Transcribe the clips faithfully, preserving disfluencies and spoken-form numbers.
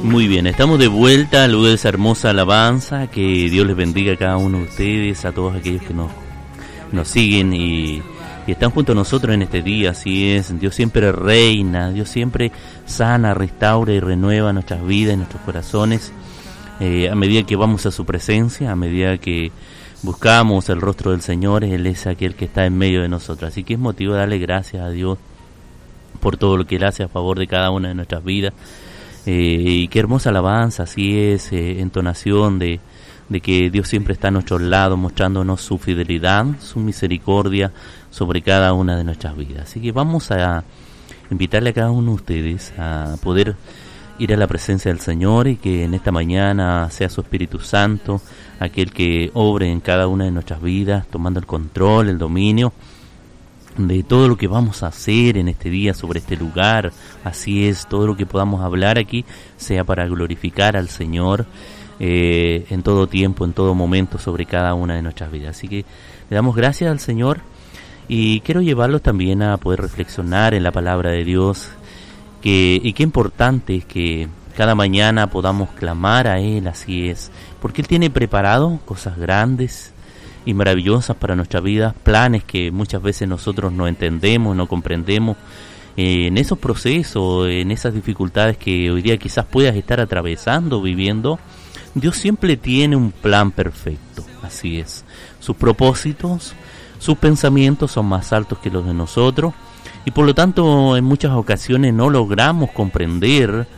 Muy bien, estamos de vuelta luego de esa hermosa alabanza. Que Dios les bendiga a cada uno de ustedes, a todos aquellos que nos, nos siguen y, y están junto a nosotros en este día. Así es, Dios siempre reina, Dios siempre sana, restaura y renueva nuestras vidas y nuestros corazones. Eh, a medida que vamos a su presencia, a medida que buscamos el rostro del Señor, Él es aquel que está en medio de nosotros. Así que es motivo de darle gracias a Dios por todo lo que Él hace a favor de cada una de nuestras vidas. Eh, y qué hermosa alabanza, así es, eh, entonación de, de que Dios siempre está a nuestro lado, mostrándonos su fidelidad, su misericordia sobre cada una de nuestras vidas. Así que vamos a invitarle a cada uno de ustedes a poder ir a la presencia del Señor y que en esta mañana sea su Espíritu Santo aquel que obre en cada una de nuestras vidas, tomando el control, el dominio de todo lo que vamos a hacer en este día sobre este lugar. Así es, todo lo que podamos hablar aquí sea para glorificar al Señor eh, en todo tiempo, en todo momento, sobre cada una de nuestras vidas. Así que le damos gracias al Señor y quiero llevarlos también a poder reflexionar en la palabra de Dios, que, y qué importante es que cada mañana podamos clamar a Él. Así es, porque Él tiene preparado cosas grandes y maravillosas para nuestra vida, planes que muchas veces nosotros no entendemos, no comprendemos. Eh, en esos procesos, en esas dificultades que hoy día quizás puedas estar atravesando, viviendo, Dios siempre tiene un plan perfecto. Así es, sus propósitos, sus pensamientos son más altos que los de nosotros y por lo tanto en muchas ocasiones no logramos comprender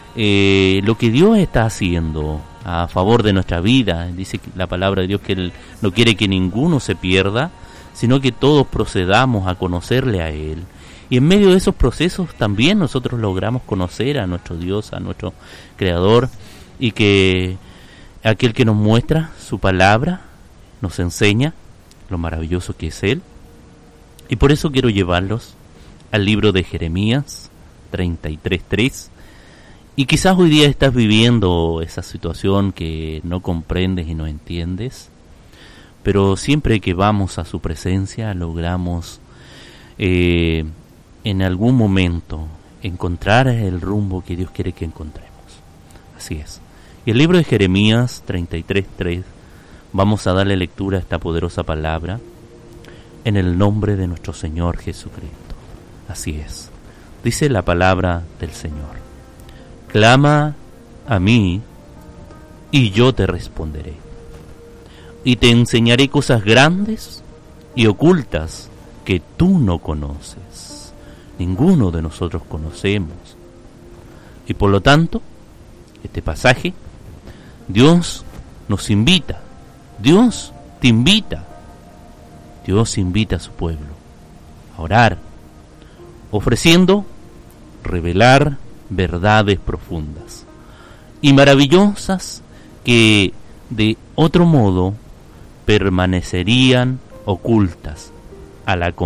eh, lo que Dios está haciendo a favor de nuestra vida. Dice la palabra de Dios que Él no quiere que ninguno se pierda, sino que todos procedamos a conocerle a Él. Y en medio de esos procesos también nosotros logramos conocer a nuestro Dios, a nuestro Creador, y que aquel que nos muestra su palabra nos enseña lo maravilloso que es Él. Y por eso quiero llevarlos al libro de Jeremías treinta y tres tres. Y quizás hoy día estás viviendo esa situación que no comprendes y no entiendes, pero siempre que vamos a su presencia logramos eh, en algún momento encontrar el rumbo que Dios quiere que encontremos. Así es. Y el libro de Jeremías treinta y tres tres, vamos a darle lectura a esta poderosa palabra en el nombre de nuestro Señor Jesucristo. Así es. Dice la palabra del Señor: clama a mí y yo te responderé, y te enseñaré cosas grandes y ocultas que tú no conoces. Ninguno de nosotros conocemos. Y por lo tanto, este pasaje, Dios nos invita, Dios te invita, Dios invita a su pueblo a orar, ofreciendo revelar verdades profundas y maravillosas que de otro modo permanecerían ocultas a la